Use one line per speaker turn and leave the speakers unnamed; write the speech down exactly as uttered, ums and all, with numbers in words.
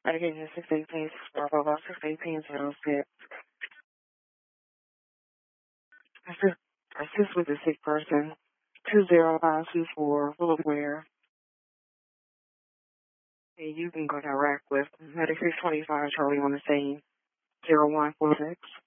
Medication six eighteen, Bravo, six eighteen, zero six. Assist, assist with the sick person. two zero five two four, Willowware. And you can go direct with Medic six twenty-five, Charlie on the scene. zero one four six.